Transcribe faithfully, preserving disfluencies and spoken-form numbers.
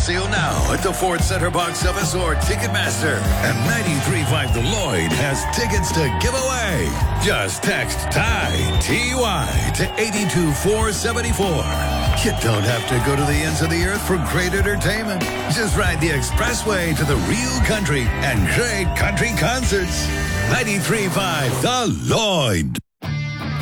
sale now at the Ford Center Box Office or Ticketmaster. And ninety-three point five The Lloyd has tickets to give away. Just text Ty, T Y, to eight two four seven four. You don't have to go to the ends of the earth for great entertainment. Just ride the expressway to the real country and great country concerts. ninety-three point five The Lloyd.